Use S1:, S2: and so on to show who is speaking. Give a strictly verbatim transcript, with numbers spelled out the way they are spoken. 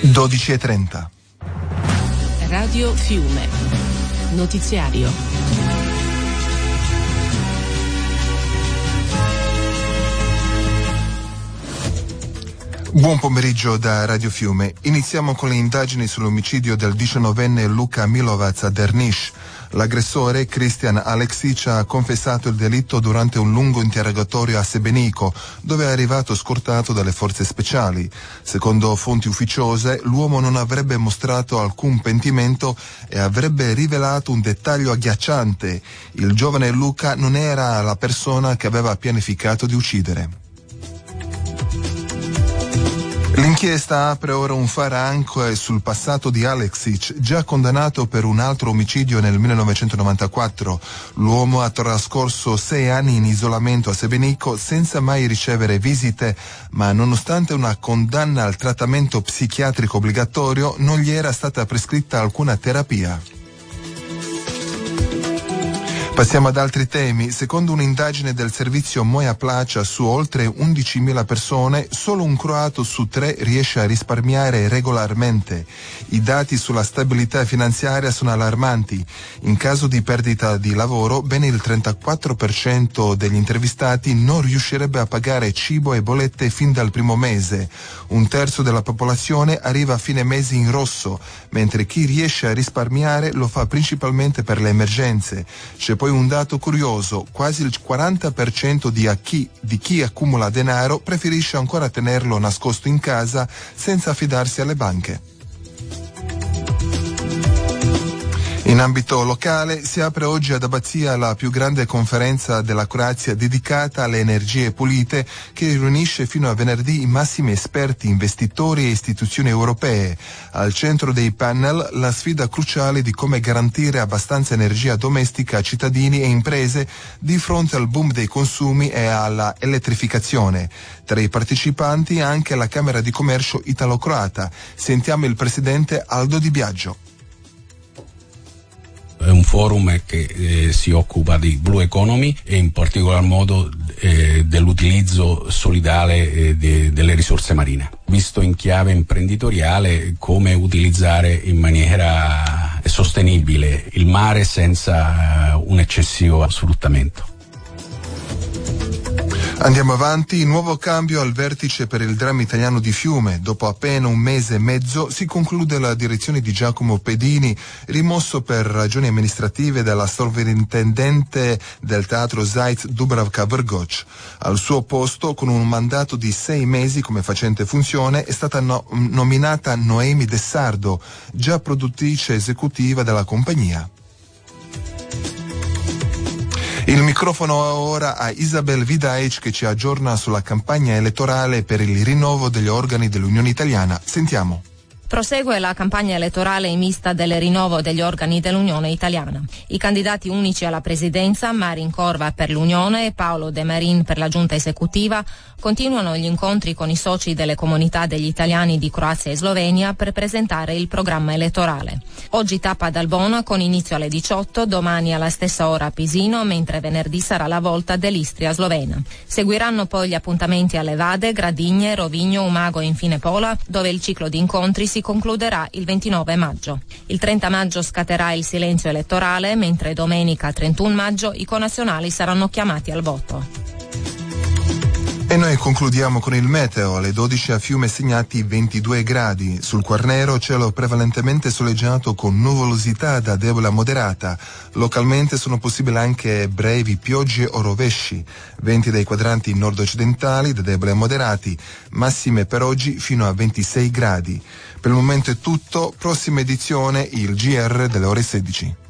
S1: dodici e trenta.
S2: Radio Fiume. Notiziario.
S1: Buon pomeriggio da Radio Fiume. Iniziamo con le indagini sull'omicidio del diciannovenne Luka Milovac a Drniš. L'aggressore, Christian Aleksic, ha confessato il delitto durante un lungo interrogatorio a Sebenico, dove è arrivato scortato dalle forze speciali. Secondo fonti ufficiose, l'uomo non avrebbe mostrato alcun pentimento e avrebbe rivelato un dettaglio agghiacciante: il giovane Luca non era la persona che aveva pianificato di uccidere. L'inchiesta apre ora un faro anche sul passato di Aleksic, già condannato per un altro omicidio nel millenovecentonovantaquattro. L'uomo ha trascorso sei anni in isolamento a Sebenico senza mai ricevere visite, ma nonostante una condanna al trattamento psichiatrico obbligatorio non gli era stata prescritta alcuna terapia. Passiamo ad altri temi. Secondo un'indagine del servizio Moja Plaća, su oltre undicimila persone, solo un croato su tre riesce a risparmiare regolarmente. I dati sulla stabilità finanziaria sono allarmanti. In caso di perdita di lavoro, ben il trentaquattro per cento degli intervistati non riuscirebbe a pagare cibo e bollette fin dal primo mese. Un terzo della popolazione arriva a fine mese in rosso, mentre chi riesce a risparmiare lo fa principalmente per le emergenze. C'è poi un dato curioso: quasi il quaranta per cento di chi, di chi accumula denaro preferisce ancora tenerlo nascosto in casa senza affidarsi alle banche. In ambito locale si apre oggi ad Abbazia la più grande conferenza della Croazia dedicata alle energie pulite, che riunisce fino a venerdì i massimi esperti, investitori e istituzioni europee. Al centro dei panel la sfida cruciale di come garantire abbastanza energia domestica a cittadini e imprese di fronte al boom dei consumi e alla elettrificazione. Tra i partecipanti anche la Camera di Commercio italo-croata. Sentiamo il presidente Aldo Di Biagio.
S3: È un forum che eh, si occupa di Blue Economy e in particolar modo eh, dell'utilizzo solidale eh, de, delle risorse marine, visto in chiave imprenditoriale come utilizzare in maniera sostenibile il mare senza uh, un eccessivo sfruttamento.
S1: Andiamo avanti. Nuovo cambio al vertice per il dramma italiano di Fiume. Dopo appena un mese e mezzo si conclude la direzione di Giacomo Pedini, rimosso per ragioni amministrative dalla sovrintendente del teatro Zajc Dubravka Vrgoč. Al suo posto, con un mandato di sei mesi come facente funzione, è stata no- nominata Noemi De Sardo, già produttrice esecutiva della compagnia. Il microfono ora a Isabel Vidaic, che ci aggiorna sulla campagna elettorale per il rinnovo degli organi dell'Unione Italiana. Sentiamo.
S4: Prosegue la campagna elettorale in vista del rinnovo degli organi dell'Unione Italiana. I candidati unici alla presidenza, Marin Corva per l'Unione e Paolo De Marin per la giunta esecutiva, continuano gli incontri con i soci delle comunità degli italiani di Croazia e Slovenia per presentare il programma elettorale. Oggi tappa ad Albona con inizio alle diciotto, domani alla stessa ora a Pisino, mentre venerdì sarà la volta dell'Istria slovena. Seguiranno poi gli appuntamenti a Levade, Gradigne, Rovigno, Umago e infine Pola, dove il ciclo di incontri si concluderà il ventinove maggio. Il trenta maggio scatterà il silenzio elettorale, mentre domenica trentuno maggio i connazionali saranno chiamati al voto.
S1: E noi concludiamo con il meteo. Alle dodici a Fiume segnati ventidue gradi. Sul Quarnero cielo prevalentemente soleggiato con nuvolosità da debole a moderata. Localmente sono possibili anche brevi piogge o rovesci. Venti dai quadranti nord-occidentali da debole a moderati. Massime per oggi fino a ventisei gradi. Per il momento è tutto. Prossima edizione il G R delle ore sedici.